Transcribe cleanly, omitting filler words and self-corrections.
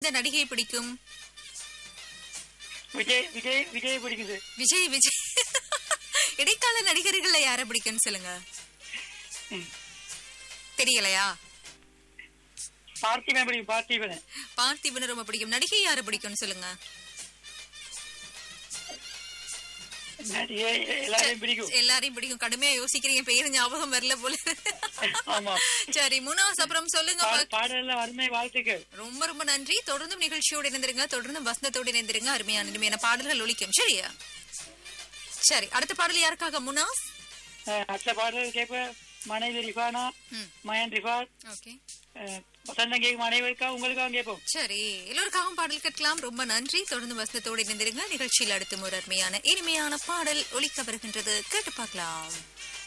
எந்த நடிகை பிடிக்கும்? விஜய் விஜய் விஜய் பிடிக்குது. விஜய் விஜய். இடைக்கால நடிகர்கள்ல யார பிடிக்கும்னு சொல்லுங்க. தெரியலையா? பார்த்திபன் பிடிக்கும். பார்த்திபன் பார்த்திபன் ரொம்ப பிடிக்கும். நடிகை யார பிடிக்கும்னு சொல்லுங்க. எல்லாரையும் பிடிக்கும். எல்லாரையும் பிடிக்கும். கடுமையா யோசிக்கிறீங்க, பேரு ஞாபகம் வரல போல. ஆமா. சரி முனாஸ், அப்புறம் சொல்லுங்க. பாடல்ல அருமை, வாழ்த்துக்கள். ரொம்ப ரொம்ப நன்றி. தொடர்ந்து நிகழ்ச்சியோடு இணைந்திருங்க, தொடர்ந்து வசந்தத்தோடு இணைந்திருங்க. அருமையான இனிமையான பாடல்கள் ஒலிக்கும். சரியா? சரி, அடுத்த பாடல் யாருக்காக முனாஸ்? அடுத்த பாடல் கேட்ப மனைவி ரிஃபானா, மயன் ரிஃபாத், ஓகே, வசந்தம் கேட்கும் அனைவருக்காக உங்களுக்காக கேட்போம். சரி, எல்லோருக்காகவும் பாடல் கேட்கலாம். ரொம்ப நன்றி. தொடர்ந்து வசந்தத்தோடு இணைந்திருங்க. நிகழ்ச்சியில் அடுத்த ஒரு அருமையான இனிமையான பாடல் ஒலிக்க வருகின்றது. கேட்டு பார்க்கலாம்.